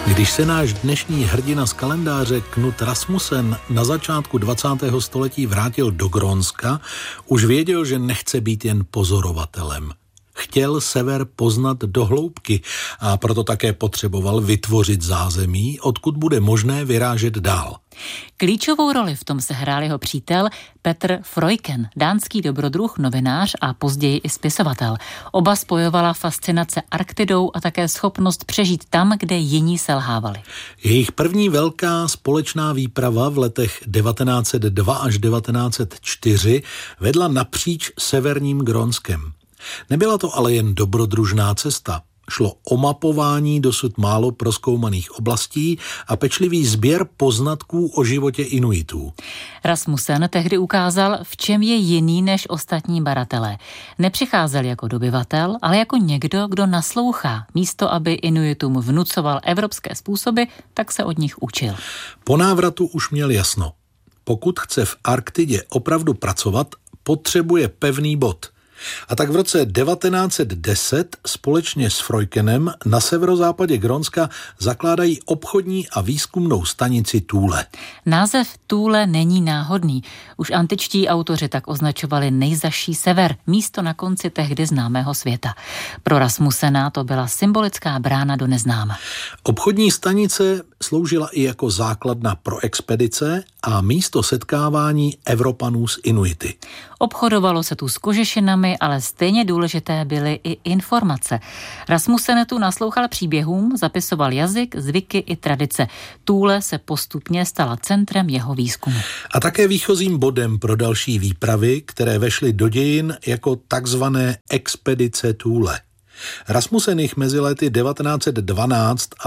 Když se náš dnešní hrdina z kalendáře Knut Rasmussen na začátku 20. století vrátil do Grónska, už věděl, že nechce být jen pozorovatelem. Chtěl sever poznat do hloubky a proto také potřeboval vytvořit zázemí, odkud bude možné vyrážet dál. Klíčovou roli v tom sehrál jeho přítel Petr Freuchen, dánský dobrodruh, novinář a později i spisovatel. Oba spojovala fascinace Arktidou a také schopnost přežít tam, kde jiní selhávali. Jejich první velká společná výprava v letech 1902 až 1904 vedla napříč severním Grónskem. Nebyla to ale jen dobrodružná cesta. Šlo o mapování dosud málo prozkoumaných oblastí a pečlivý sběr poznatků o životě Inuitů. Rasmussen tehdy ukázal, v čem je jiný než ostatní badatelé. Nepřicházel jako dobyvatel, ale jako někdo, kdo naslouchá. Místo, aby Inuitům vnucoval evropské způsoby, tak se od nich učil. Po návratu už měl jasno. Pokud chce v Arktidě opravdu pracovat, potřebuje pevný bod. A tak v roce 1910 společně s Freuchenem na severozápadě Grónska zakládají obchodní a výzkumnou stanici Thule. Název Thule není náhodný. Už antičtí autoři tak označovali nejzazší sever, místo na konci tehdy známého světa. Pro Rasmussena to byla symbolická brána do neznáma. Obchodní stanice sloužila i jako základna pro expedice a místo setkávání Evropanů s Inuity. Obchodovalo se tu s kožešinami, ale stejně důležité byly i informace. Rasmussen tu naslouchal příběhům, zapisoval jazyk, zvyky i tradice. Thule se postupně stala centrem jeho výzkumu. A také výchozím bodem pro další výpravy, které vešly do dějin jako takzvané expedice Thule. Rasmussen jich mezi lety 1912 a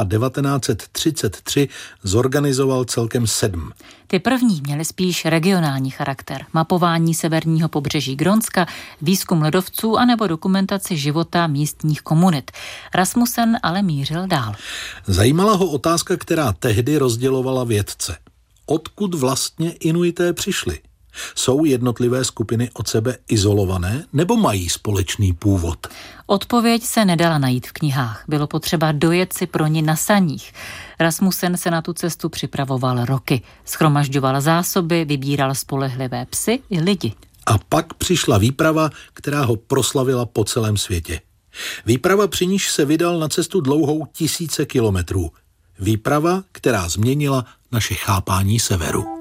1933 zorganizoval celkem 7. Ty první měly spíš regionální charakter. Mapování severního pobřeží Grónska, výzkum ledovců anebo dokumentaci života místních komunit. Rasmussen ale mířil dál. Zajímala ho otázka, která tehdy rozdělovala vědce. Odkud vlastně Inuité přišli? Jsou jednotlivé skupiny od sebe izolované nebo mají společný původ? Odpověď se nedala najít v knihách. Bylo potřeba dojet si pro ni na saních. Rasmussen se na tu cestu připravoval roky. Shromažďoval zásoby, vybíral spolehlivé psy i lidi. A pak přišla výprava, která ho proslavila po celém světě. Výprava, při níž se vydal na cestu dlouhou 1000 kilometrů. Výprava, která změnila naše chápání severu.